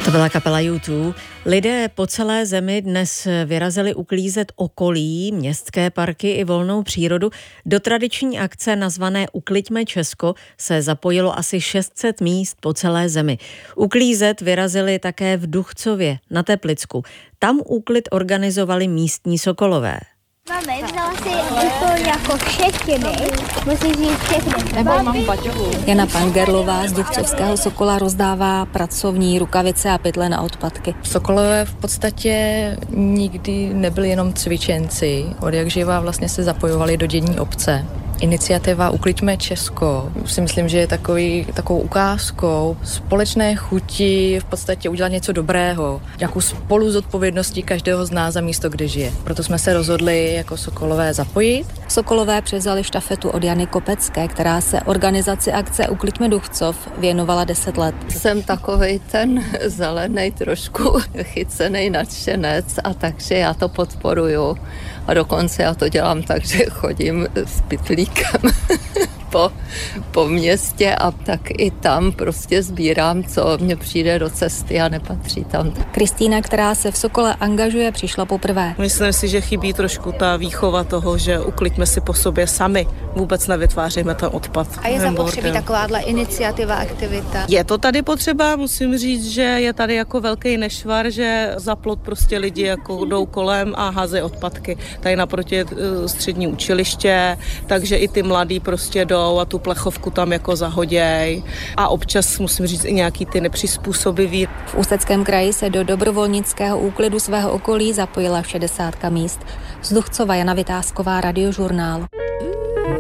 To byla kapela U2. Lidé po celé zemi dnes vyrazili uklízet okolí, městské parky i volnou přírodu. Do tradiční akce nazvané Ukliďme Česko se zapojilo asi 600 míst po celé zemi. Uklízet vyrazili také v Duchcově na Teplicku. Tam úklid organizovali místní sokolové. Mami, vzala si to jako všechny, musíš říct všechny. Nebo mám baťovu. Jana Pangerlová z Duchcovského Sokola rozdává pracovní rukavice a pytle na odpadky. Sokolové v podstatě nikdy nebyli jenom cvičenci. Od jak živá vlastně se zapojovali do dění obce. Iniciativa Ukliďme Česko si myslím, že je takovou ukázkou společné chuti v podstatě udělat něco dobrého, nějakou spoluzodpovědností každého z nás za místo, kde žije. Proto jsme se rozhodli jako sokolové zapojit. Sokolové převzali štafetu od Jany Kopecké, která se organizaci akce Ukliďme Duchcov věnovala 10 let. Jsem takovej ten zelený, trošku chycený nadšenec a takže já to podporuju. A dokonce já to dělám tak, že chodím s pytlíkem po městě a tak i tam prostě sbírám, co mně přijde do cesty a nepatří tam. Kristýna, která se v Sokole angažuje, přišla poprvé. Myslím si, že chybí trošku ta výchova toho, že ukliďme si po sobě sami. Vůbec nevytváříme ten odpad. A je zapotřebí takováhle iniciativa, aktivita? Je to tady potřeba, musím říct, že je tady jako velký nešvar, že za plot prostě lidi jako jdou kolem a házejí odpadky. Tady naproti je střední učiliště, takže i ty mladí prostě jdou a tu plechovku tam jako zahoděj. A občas musím říct i nějaký ty nepřizpůsobivý. V Ústeckém kraji se do dobrovolnického úklidu svého okolí zapojila 60 míst. Z Duchcova Jana Vytázková, Radiožurnál.